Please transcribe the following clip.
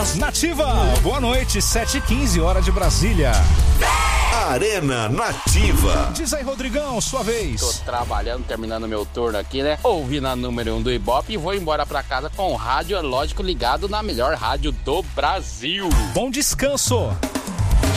Nativa, boa noite, 7h15, hora de Brasília. Arena Nativa. Diz aí, Rodrigão, sua vez. Tô trabalhando, terminando meu turno aqui, né? Ouvindo a número 1 do Ibope e vou embora pra casa com o rádio, lógico, ligado na melhor rádio do Brasil. Bom descanso.